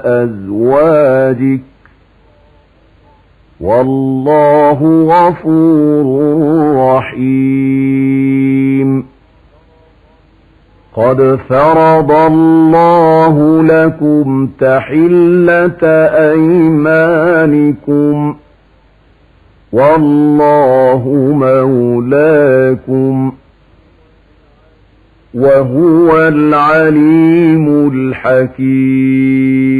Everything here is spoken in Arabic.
أزواجك والله غفور رحيم. قد فرض الله لكم تحلة أيمانكم والله مولاكم وهو العليم الحكيم.